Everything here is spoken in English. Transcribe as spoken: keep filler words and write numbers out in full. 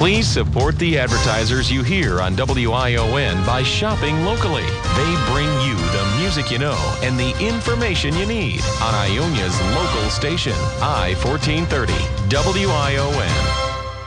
Please support the advertisers you hear on W I O N by shopping locally. They bring you the music you know and the information you need on Ionia's local station, I fourteen thirty, W I O N.